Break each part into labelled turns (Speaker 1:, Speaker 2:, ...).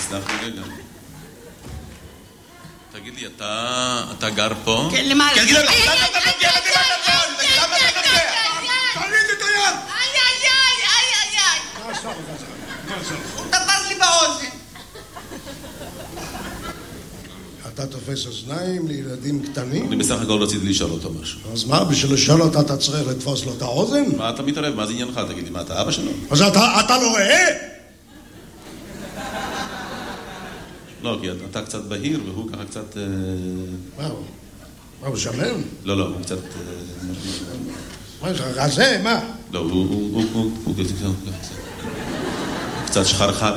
Speaker 1: סלח לי רגע. תגיד לי, אתה גר פה?
Speaker 2: כן, למעלה.
Speaker 1: תגיד לי, למה אתה נוגע לדירת הכל? למה אתה נוגע?
Speaker 3: תגיד את היד!
Speaker 2: הוא דבר לי באוזן.
Speaker 3: אתה תופס אוזניים לילדים קטנים?
Speaker 1: אני בסך הכל רציתי לשאול אותו משהו.
Speaker 3: אז מה, בשביל לשאול אותה אתה צריך לתפוס לו את האוזן?
Speaker 1: מה אתה מתערב? מה זה עניינך? תגיד לי, מה אתה אבא שלו?
Speaker 3: אז אתה לא רואה?
Speaker 1: לא, כי אתה קצת בהיר והוא ככה קצת...
Speaker 3: מה הוא שמן?
Speaker 1: לא, הוא קצת...
Speaker 3: מה יש לך, רזה? מה?
Speaker 1: לא, הוא קצת שחרחר.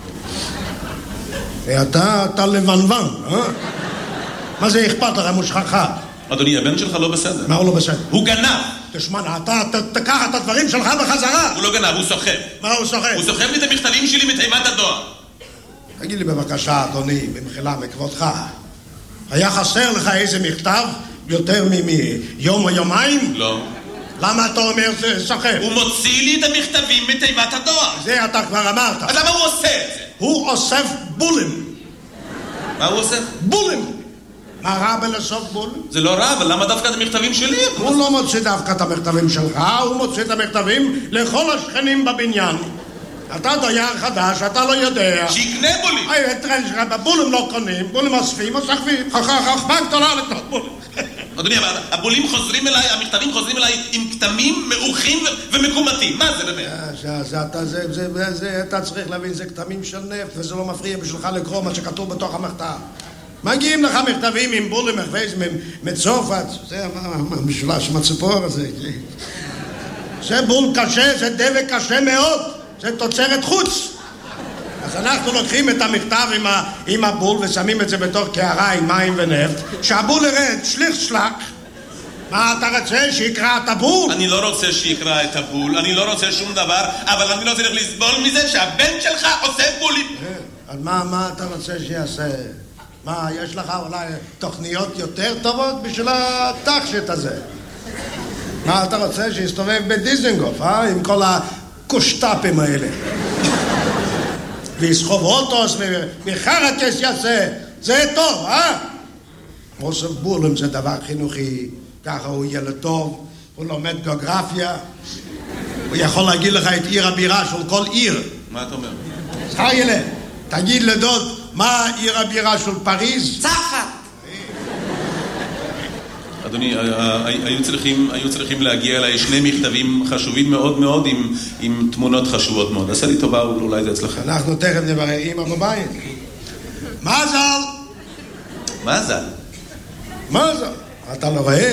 Speaker 3: אתה לבנוון, אה? מה זה אכפת לך, מושחרחר?
Speaker 1: אדוני, הבן שלך לא בסדר.
Speaker 3: מה הוא לא בסדר?
Speaker 1: הוא גנב!
Speaker 3: תשמע, אתה תקח את הדברים שלך בחזרה.
Speaker 1: הוא לא גנב, הוא סוחב.
Speaker 3: מה הוא סוחב?
Speaker 1: הוא סוחב לי את המכתבים שלי מתיבת הדואר.
Speaker 3: תגיד לי בבקשה, אדוני, במחילה מכבודך, היה חסר לך איזה מכתב יותר מיום או יומיים?
Speaker 1: לא.
Speaker 3: למה אתה אומר זה סוחב?
Speaker 1: הוא מוציא לי את המכתבים מתיבת הדואר.
Speaker 3: זה אתה כבר אמרת.
Speaker 1: אז למה הוא עושה את זה?
Speaker 3: הוא אוסף בולים.
Speaker 1: מה הוא עושה?
Speaker 3: בולים. מה רע בלאסוף בולים?
Speaker 1: זה לא רע, אבל למה דווקא את המכתבים שלי?
Speaker 3: הוא לא מוציא דווקא את המכתבים שלך, הוא מוציא את המכתבים לכל השכנים בבניין. אתה דייר חדש, אתה לא יודע.
Speaker 1: שיקנה בולים.
Speaker 3: טרן שלך, בולים לא קונים, בולים אוספים, אוספים. חכמה גדולה לקנות בולים.
Speaker 1: אדוני, הבולים חוזרים אליי, המכתבים חוזרים אליי עם כתמים מעוכים ומקומטים. מה זה באמת?
Speaker 3: אתה צריך להבין, זה כתמים של נפט, וזה לא מפריע בשבילך לקרוא מה שכתוב בתוך המכתב. מגיעים לך מכתבים עם בולים מצרפת, זה המשולש מהציפור הזה. זה בול קשה, זה דבק קשה מאוד, זה תוצרת חוץ. אז אנחנו לוקחים את המכתב עם הבול ושמים את זה בתוך קערה עם מים ונפט, שהבול ירד שליך. מה אתה רוצה? שיקרא את הבול?
Speaker 1: אני לא רוצה שיקרא את הבול, אני לא רוצה שום דבר, אבל אני לא צריך לסבול מזה שהבן שלך עושה בולים.
Speaker 3: אז מה אתה רוצה שיעשה? מה, יש לך אולי תוכניות יותר טובות בשביל התחשת הזה? מה אתה רוצה? שיסתובב בדיזנגוף, עם כל הקושטאפים האלה. ויסחוב אוטוס וחרקס יעשה. זה טוב, אוסף בולים זה דבר חינוכי. ככה הוא ילד טוב, הוא לומד גיאוגרפיה. הוא יכול להגיד לך את עיר הבירה של כל עיר.
Speaker 1: מה אתה אומר?
Speaker 3: זכר ילד, תגיד לדוד, מה עיר הבירה של פריז?
Speaker 2: צרפת.
Speaker 1: אדוני, היו צריכים להגיע אליי שני מכתבים חשובים מאוד מאוד עם תמונות חשובות מאוד. עשה לי טובה, אולי זה אצלך.
Speaker 3: אנחנו תכף נברר אמא בבית. מזל! מזל! אתה לא רואה?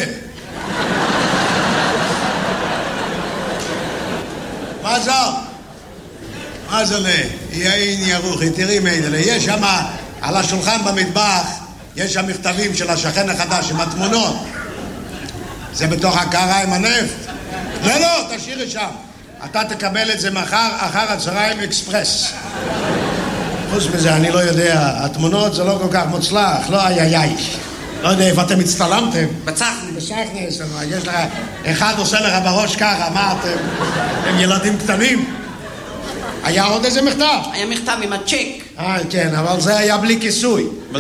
Speaker 3: מזל, יאין ירוחי, תראי מיידלה, יש שם על השולחן במטבח, יש שם מכתבים של השכן החדש עם התמונות. זה בתוך הקערה עם הנפט. לא, תשאירי שם. אתה תקבל את זה מחר אחר הצהריים אקספרס. חוץ מזה, אני לא יודע, התמונות זה לא כל כך מוצלח, לא איי. לא יודע איפה אתם הצטלמתם.
Speaker 2: בסכנס,
Speaker 3: יש לך, אחד עושה לך בראש ככה, מה אתם? הם ילדים קטנים. היה עוד איזה מכתב?
Speaker 2: היה מכתב עם הצ'ק.
Speaker 3: כן, אבל זה היה בלי כיסוי.
Speaker 1: מה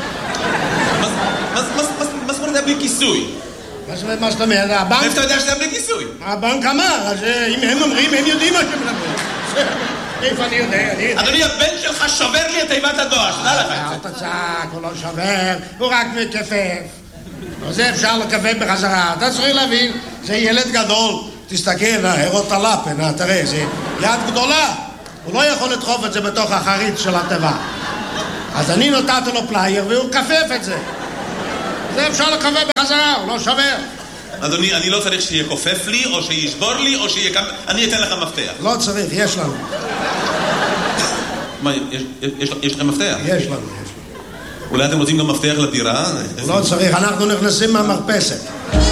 Speaker 1: זאת אומרת היה בלי כיסוי?
Speaker 3: מה זאת אומרת? הבנק...
Speaker 1: איפה אתה יודע שזה היה בלי כיסוי?
Speaker 3: הבנק אמר, אז אם הם אומרים, הם יודעים מה שהם מדברים. איפה אני יודע?
Speaker 1: אדוני, הבן שלך שובר לי את תיבת הדואר, שנה לך את זה.
Speaker 3: אל תצעק, הוא לא שובר, הוא רק מכפף. זה אפשר לכפף בחזרה. אתה צריך להבין, זה ילד גדול. תסתכל, הרות הלפן, תראה, זה יד גדולה. הוא לא יכול לדחוף את זה בתוך החריץ של הטבע. אז אני נתתי לו פלייר והוא כפף את זה. זה אפשר לכפף בחזרה, הוא לא שובר.
Speaker 1: אדוני, אני לא צריך שיהיה כופף לי, או שישבור לי, או שיהיה... אני אתן לך מפתח.
Speaker 3: לא צריך, יש לנו.
Speaker 1: מה, יש לכם מפתח?
Speaker 3: יש לנו.
Speaker 1: אולי אתם רוצים גם מפתח לדירה?
Speaker 3: לא צריך, אנחנו נכנסים מהמרפסת.